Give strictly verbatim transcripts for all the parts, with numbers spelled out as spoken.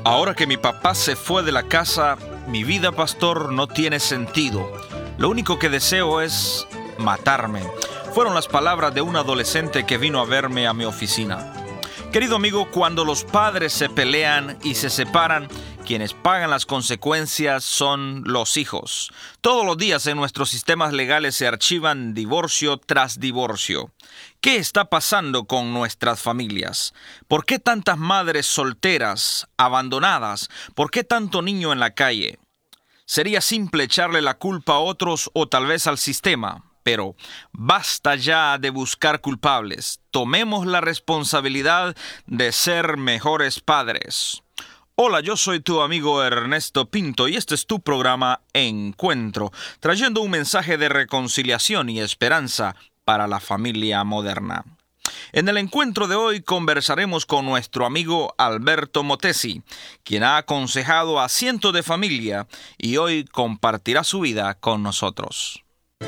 Ahora que mi papá se fue de la casa, mi vida, pastor, no tiene sentido. Lo único que deseo es matarme. Fueron las palabras de un adolescente que vino a verme a mi oficina. Querido amigo, cuando los padres se pelean y se separan, quienes pagan las consecuencias son los hijos. Todos los días en nuestros sistemas legales se archivan divorcio tras divorcio. ¿Qué está pasando con nuestras familias? ¿Por qué tantas madres solteras, abandonadas? ¿Por qué tanto niño en la calle? Sería simple echarle la culpa a otros o tal vez al sistema. Pero basta ya de buscar culpables. Tomemos la responsabilidad de ser mejores padres. Hola, yo soy tu amigo Ernesto Pinto y este es tu programa Encuentro, trayendo un mensaje de reconciliación y esperanza para la familia moderna. En el encuentro de hoy conversaremos con nuestro amigo Alberto Motesi, quien ha aconsejado a cientos de familias y hoy compartirá su vida con nosotros.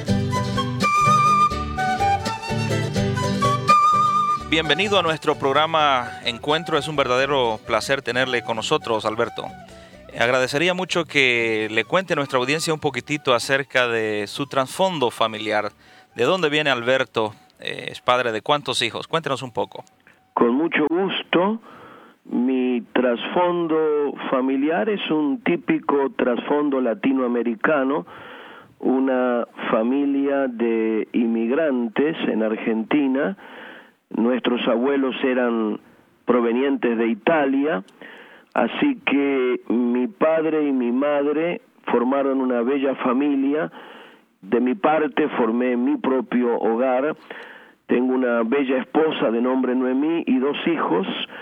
Bienvenido a nuestro programa Encuentro. Es un verdadero placer tenerle con nosotros, Alberto. Agradecería mucho que le cuente a nuestra audiencia un poquitito acerca de su trasfondo familiar. ¿De dónde viene Alberto? Eh, ¿Es padre de cuántos hijos? Cuéntenos un poco. Con mucho gusto. Mi trasfondo familiar es un típico trasfondo latinoamericano, una familia de inmigrantes en Argentina. Nuestros abuelos eran provenientes de Italia, así que mi padre y mi madre formaron una bella familia. De mi parte formé mi propio hogar. Tengo una bella esposa de nombre Noemí y dos hijos.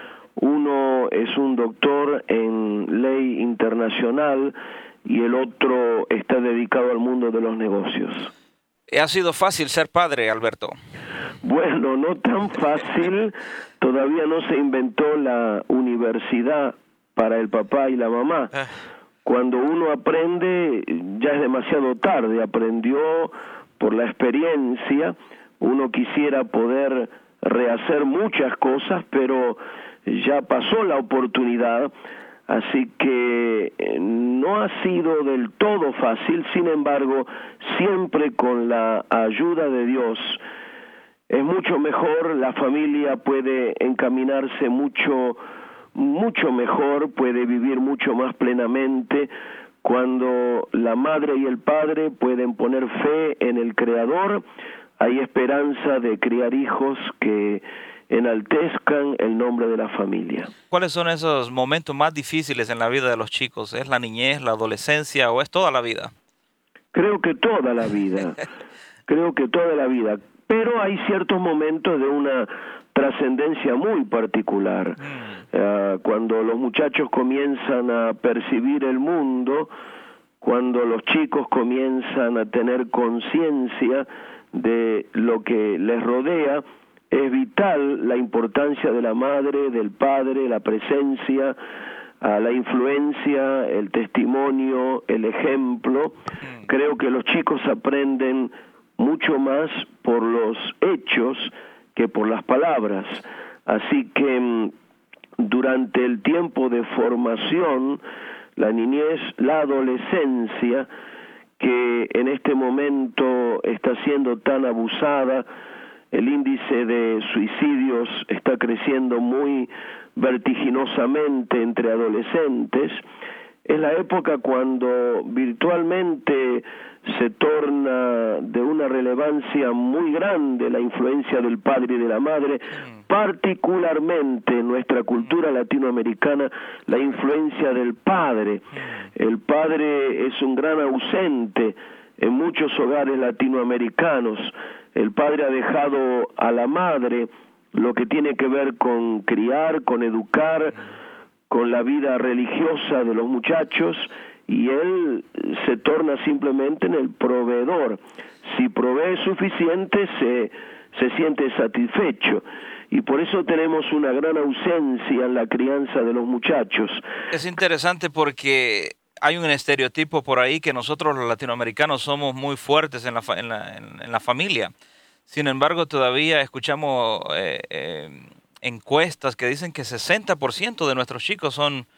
Uno es un doctor en ley internacional y el otro está dedicado al mundo de los negocios. ¿Ha sido fácil ser padre, Alberto? Bueno, no tan fácil. Todavía no se inventó la universidad para el papá y la mamá. Cuando uno aprende, ya es demasiado tarde. Aprendió por la experiencia. Uno quisiera poder rehacer muchas cosas, pero ya pasó la oportunidad. Así que no ha sido del todo fácil. Sin embargo, siempre con la ayuda de Dios, es mucho mejor. La familia puede encaminarse mucho mucho mejor, puede vivir mucho más plenamente cuando la madre y el padre pueden poner fe en el Creador. Hay esperanza de criar hijos que enaltezcan el nombre de la familia. ¿Cuáles son esos momentos más difíciles en la vida de los chicos? ¿Es la niñez, la adolescencia o es toda la vida? Creo que toda la vida, creo que toda la vida, pero hay ciertos momentos de una trascendencia muy particular. Mm. Uh, cuando los muchachos comienzan a percibir el mundo, cuando los chicos comienzan a tener conciencia de lo que les rodea, es vital la importancia de la madre, del padre, la presencia, uh, la influencia, el testimonio, el ejemplo. Mm. Creo que los chicos aprenden mucho más por los hechos que por las palabras. Así que durante el tiempo de formación, la niñez, la adolescencia, que en este momento está siendo tan abusada, el índice de suicidios está creciendo muy vertiginosamente entre adolescentes. Es la época cuando virtualmente se torna de una relevancia muy grande la influencia del padre y de la madre, particularmente en nuestra cultura latinoamericana, la influencia del padre. El padre es un gran ausente en muchos hogares latinoamericanos. El padre ha dejado a la madre lo que tiene que ver con criar, con educar, con la vida religiosa de los muchachos, y él se torna simplemente en el proveedor. Si provee suficiente, se, se siente satisfecho. Y por eso tenemos una gran ausencia en la crianza de los muchachos. Es interesante porque hay un estereotipo por ahí que nosotros los latinoamericanos somos muy fuertes en la, en la, en la familia. Sin embargo, todavía escuchamos eh, eh, encuestas que dicen que sesenta por ciento de nuestros chicos son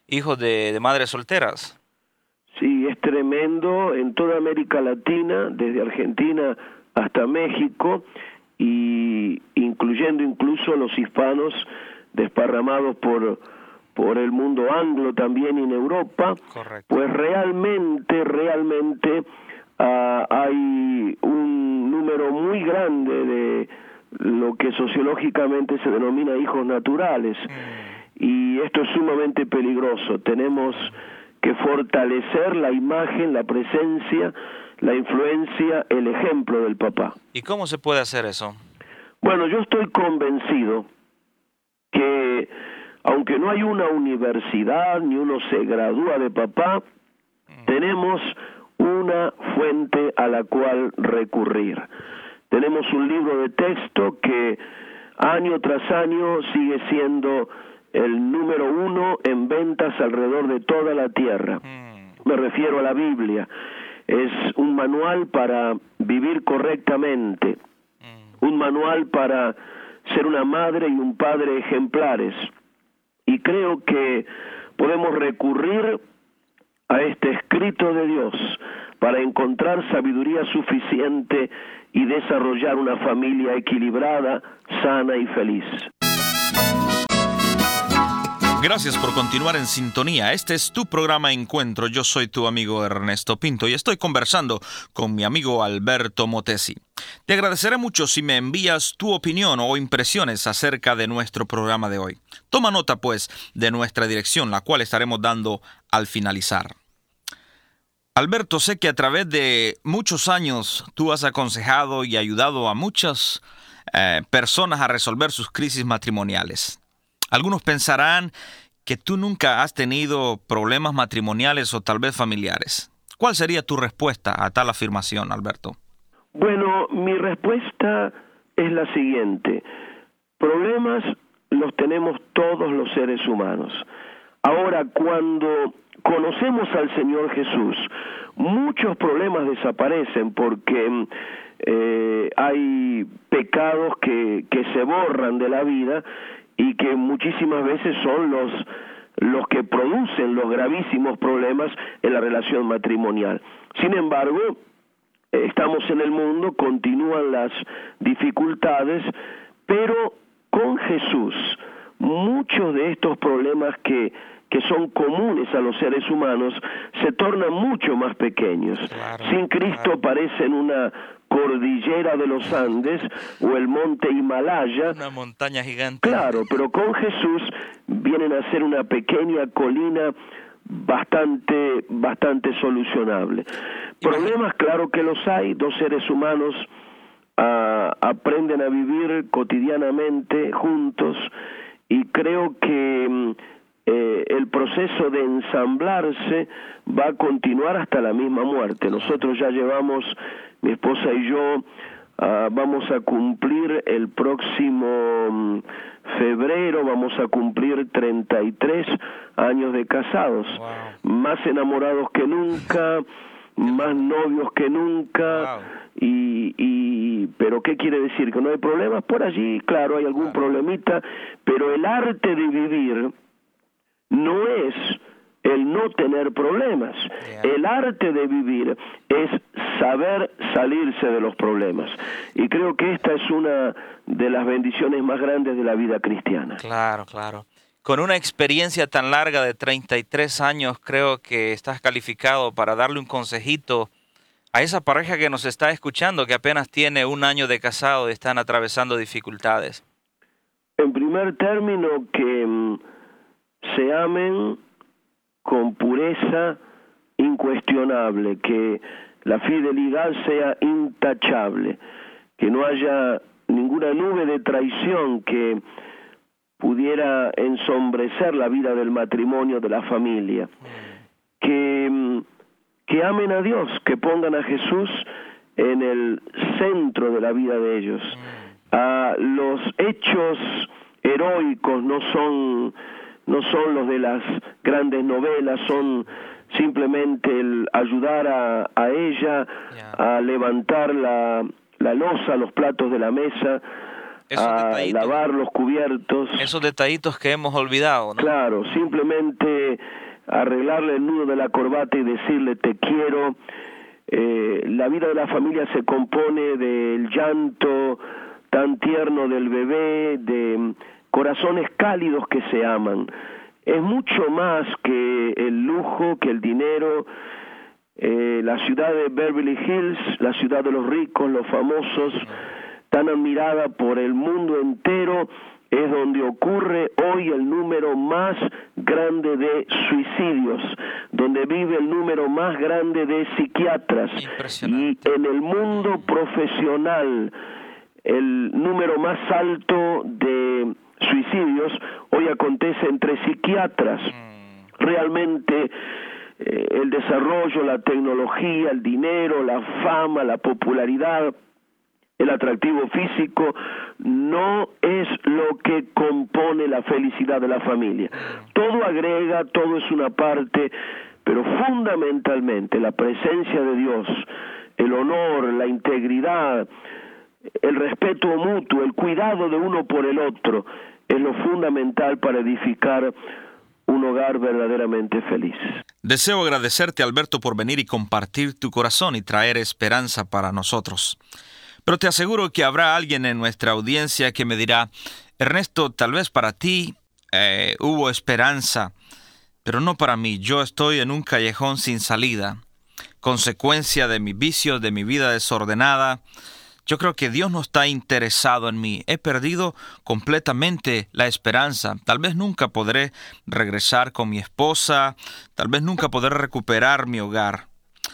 hijos de, de madres solteras. Sí, es tremendo en toda América Latina, desde Argentina hasta México, y incluyendo incluso los hispanos desparramados por, por el mundo anglo también en Europa. Correcto. Pues realmente, realmente uh, hay un número muy grande de lo que sociológicamente se denomina hijos naturales, mm. y esto es sumamente peligroso. Tenemos que fortalecer la imagen, la presencia, la influencia, el ejemplo del papá. ¿Y cómo se puede hacer eso? Bueno, yo estoy convencido que aunque no hay una universidad ni uno se gradúa de papá, mm. tenemos una fuente a la cual recurrir. Tenemos un libro de texto que año tras año sigue siendo el número uno en ventas alrededor de toda la tierra. Mm. Me refiero a la Biblia. Es un manual para vivir correctamente, mm. un manual para ser una madre y un padre ejemplares. Y creo que podemos recurrir a este escrito de Dios para encontrar sabiduría suficiente y desarrollar una familia equilibrada, sana y feliz. Gracias por continuar en sintonía. Este es tu programa Encuentro. Yo soy tu amigo Ernesto Pinto y estoy conversando con mi amigo Alberto Motesi. Te agradeceré mucho si me envías tu opinión o impresiones acerca de nuestro programa de hoy. Toma nota, pues, de nuestra dirección, la cual estaremos dando al finalizar. Alberto, sé que a través de muchos años tú has aconsejado y ayudado a muchas eh, personas a resolver sus crisis matrimoniales. Algunos pensarán que tú nunca has tenido problemas matrimoniales o tal vez familiares. ¿Cuál sería tu respuesta a tal afirmación, Alberto? Bueno, mi respuesta es la siguiente. Problemas los tenemos todos los seres humanos. Ahora, cuando conocemos al Señor Jesús, muchos problemas desaparecen porque eh, hay pecados que, que se borran de la vida y que muchísimas veces son los, los que producen los gravísimos problemas en la relación matrimonial. Sin embargo, estamos en el mundo, continúan las dificultades, pero con Jesús muchos de estos problemas que, que son comunes a los seres humanos se tornan mucho más pequeños. Claro, Sin Cristo claro. parecen una cordillera de los Andes o el monte Himalaya. Una montaña gigante. Claro, pero con Jesús vienen a ser una pequeña colina bastante, bastante solucionable. Problemas, claro que los hay. Dos seres humanos uh, aprenden a vivir cotidianamente juntos y creo que eh, el proceso de ensamblarse va a continuar hasta la misma muerte. Nosotros ya llevamos, mi esposa y yo, uh, vamos a cumplir el próximo um, febrero, vamos a cumplir treinta y tres años de casados. Wow. Más enamorados que nunca, más novios que nunca. Wow. Y, y pero ¿qué quiere decir? ¿Que no hay problemas? Por allí, claro, hay algún claro. problemita, pero el arte de vivir no es el no tener problemas. Yeah. El arte de vivir es saber salirse de los problemas. Y creo que esta es una de las bendiciones más grandes de la vida cristiana. Claro, claro. Con una experiencia tan larga de treinta y tres años, creo que estás calificado para darle un consejito a esa pareja que nos está escuchando, que apenas tiene un año de casado y están atravesando dificultades. En primer término, que mm, se amen con pureza incuestionable, que la fidelidad sea intachable, que no haya ninguna nube de traición que pudiera ensombrecer la vida del matrimonio, de la familia, que, que amen a Dios, que pongan a Jesús en el centro de la vida de ellos. Ah, los hechos heroicos no son no son los de las grandes novelas, son simplemente el ayudar a, a ella yeah. a levantar la, la loza, los platos de la mesa, Esos a detallitos. lavar los cubiertos. Esos detallitos que hemos olvidado, ¿no? Claro, simplemente arreglarle el nudo de la corbata y decirle te quiero. Eh, la vida de la familia se compone del llanto tan tierno del bebé, de corazones cálidos que se aman. Es mucho más que el lujo, que el dinero. Eh, la ciudad de Beverly Hills, la ciudad de los ricos, los famosos, tan admirada por el mundo entero, es donde ocurre hoy el número más grande de suicidios, donde vive el número más grande de psiquiatras. Y en el mundo profesional, el número más alto de suicidios hoy acontece entre psiquiatras. Realmente eh, el desarrollo, la tecnología, el dinero, la fama, la popularidad, el atractivo físico no es lo que compone la felicidad de la familia. Todo agrega, todo es una parte, pero fundamentalmente la presencia de Dios, el honor, la integridad, el respeto mutuo, el cuidado de uno por el otro, es lo fundamental para edificar un hogar verdaderamente feliz. Deseo agradecerte, Alberto, por venir y compartir tu corazón y traer esperanza para nosotros. Pero te aseguro que habrá alguien en nuestra audiencia que me dirá, Ernesto, tal vez para ti eh, hubo esperanza, pero no para mí. Yo estoy en un callejón sin salida, consecuencia de mis vicios, de mi vida desordenada. Yo creo que Dios no está interesado en mí. He perdido completamente la esperanza. Tal vez nunca podré regresar con mi esposa. Tal vez nunca podré recuperar mi hogar.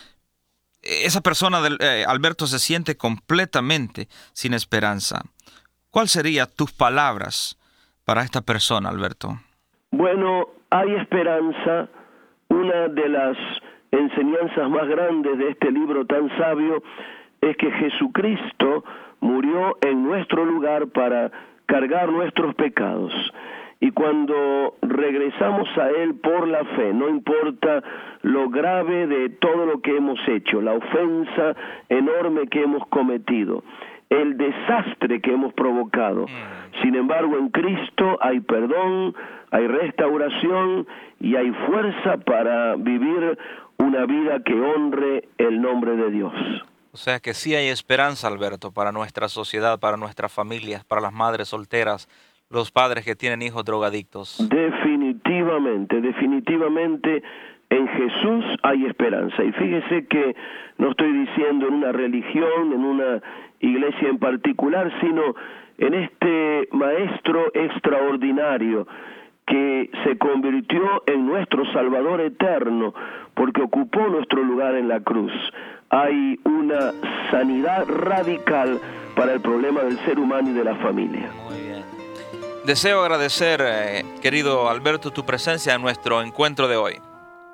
Esa persona, del, eh, Alberto, se siente completamente sin esperanza. ¿Cuáles serían tus palabras para esta persona, Alberto? Bueno, hay esperanza. Una de las enseñanzas más grandes de este libro tan sabio es que Jesucristo murió en nuestro lugar para cargar nuestros pecados. Y cuando regresamos a Él por la fe, no importa lo grave de todo lo que hemos hecho, la ofensa enorme que hemos cometido, el desastre que hemos provocado. Sin embargo, en Cristo hay perdón, hay restauración y hay fuerza para vivir una vida que honre el nombre de Dios. O sea que sí hay esperanza, Alberto, para nuestra sociedad, para nuestras familias, para las madres solteras, los padres que tienen hijos drogadictos. Definitivamente, definitivamente en Jesús hay esperanza. Y fíjese que no estoy diciendo en una religión, en una iglesia en particular, sino en este Maestro extraordinario que se convirtió en nuestro Salvador eterno porque ocupó nuestro lugar en la cruz. Hay una sanidad radical para el problema del ser humano y de la familia. Muy bien. Deseo agradecer, eh, querido Alberto, tu presencia en nuestro encuentro de hoy.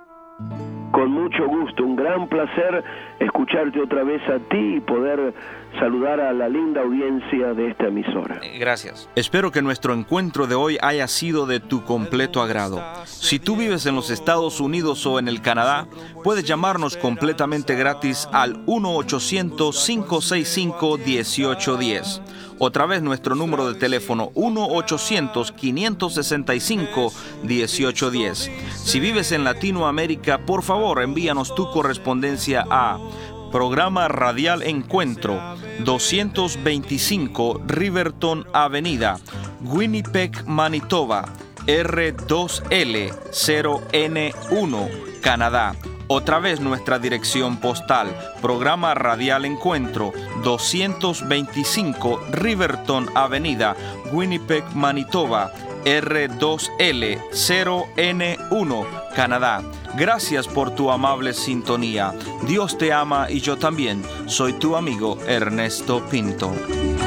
Con mucho gusto, un gran placer escucharte otra vez a ti y poder saludar a la linda audiencia de esta emisora. Gracias. Espero que nuestro encuentro de hoy haya sido de tu completo agrado. Si tú vives en los Estados Unidos o en el Canadá, puedes llamarnos completamente gratis al uno ochocientos, cinco seis cinco, uno ocho uno cero. Otra vez nuestro número de teléfono uno ochocientos, cinco seis cinco, uno ocho uno cero. Si vives en Latinoamérica, por favor envíanos tu correspondencia a Programa Radial Encuentro, doscientos veinticinco Riverton Avenida, Winnipeg, Manitoba, R dos L cero N uno, Canadá. Otra vez nuestra dirección postal, Programa Radial Encuentro, doscientos veinticinco Riverton Avenida, Winnipeg, Manitoba, R dos L cero N uno, Canadá. Gracias por tu amable sintonía. Dios te ama y yo también. Soy tu amigo Ernesto Pinto.